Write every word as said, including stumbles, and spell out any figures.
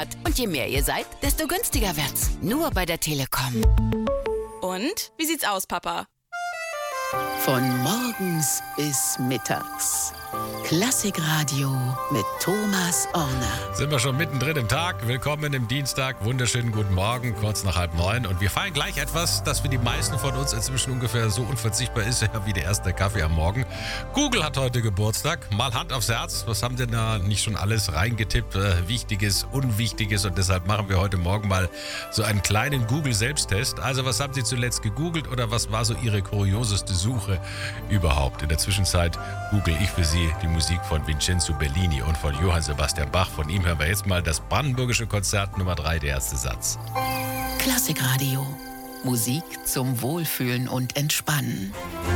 Monat. Und je mehr ihr seid, desto günstiger wird's. Nur bei der Telekom. Und? Wie sieht's aus, Papa? Von morgens bis mittags. Klassikradio mit Thomas Orner. Sind wir schon mittendrin im Tag. Willkommen im Dienstag. Wunderschönen guten Morgen, kurz nach halb neun. Und wir feiern gleich etwas, das für die meisten von uns inzwischen ungefähr so unverzichtbar ist, wie der erste Kaffee am Morgen. Google hat heute Geburtstag. Mal Hand aufs Herz. Was haben denn da nicht schon alles reingetippt? Äh, Wichtiges, Unwichtiges. Und deshalb machen wir heute Morgen mal so einen kleinen Google-Selbsttest. Also was haben Sie zuletzt gegoogelt oder was war so Ihre kurioseste Suche überhaupt? In der Zwischenzeit google ich für Sie die Musik von Vincenzo Bellini und von Johann Sebastian Bach. Von ihm hören wir jetzt mal das Brandenburgische Konzert Nummer drei, der erste Satz. Klassikradio. Musik zum Wohlfühlen und Entspannen.